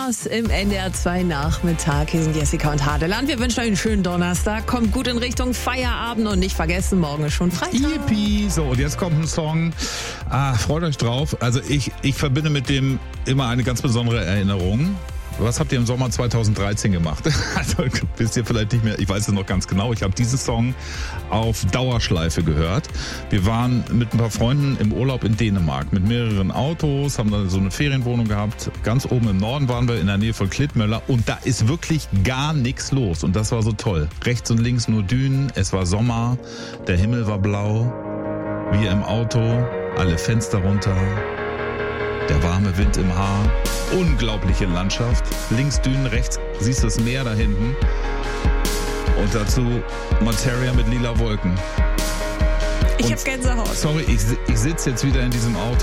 Stars im NDR 2 Nachmittag. Hier sind Jessica und Hadeland. Wir wünschen euch einen schönen Donnerstag. Kommt gut in Richtung Feierabend und nicht vergessen, morgen ist schon Freitag. Yippie! So, und jetzt kommt ein Song. Freut euch drauf. Also ich verbinde mit dem immer eine ganz besondere Erinnerung. Was habt ihr im Sommer 2013 gemacht? Also wisst ihr vielleicht nicht mehr, ich weiß es noch ganz genau. Ich habe diesen Song auf Dauerschleife gehört. Wir waren mit ein paar Freunden im Urlaub in Dänemark mit mehreren Autos, haben da so eine Ferienwohnung gehabt. Ganz oben im Norden waren wir in der Nähe von Klittmöller und da ist wirklich gar nichts los. Und das war so toll. Rechts und links nur Dünen, es war Sommer, der Himmel war blau, wir im Auto, alle Fenster runter. Der warme Wind im Haar, unglaubliche Landschaft. Links Dünen, rechts siehst du das Meer da hinten. Und dazu Materia mit lila Wolken. Ich hab Gänsehaut. Sorry, ich sitze jetzt wieder in diesem Auto.